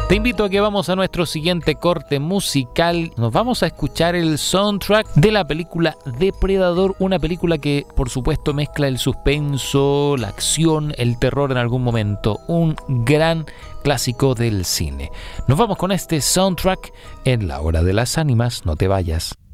Te invito a que vamos a nuestro siguiente corte musical. Nos vamos a escuchar el soundtrack de la película Depredador, una película que por supuesto mezcla el suspenso, la acción, el terror en algún momento. Un gran clásico del cine. Nos vamos con este soundtrack en La Hora de las Ánimas. No te vayas.